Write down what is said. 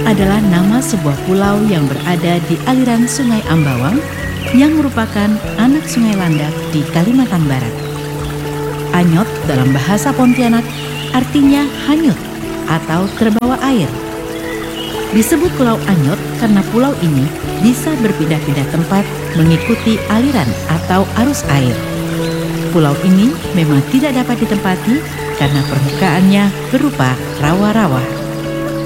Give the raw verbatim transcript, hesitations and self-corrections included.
adalah nama sebuah pulau yang berada di aliran Sungai Ambawang yang merupakan anak Sungai Landak di Kalimantan Barat. Anyot dalam bahasa Pontianak artinya hanyut atau terbawa air. Disebut Pulau Anyot karena pulau ini bisa berpindah-pindah tempat mengikuti aliran atau arus air. Pulau ini memang tidak dapat ditempati karena permukaannya berupa rawa-rawa.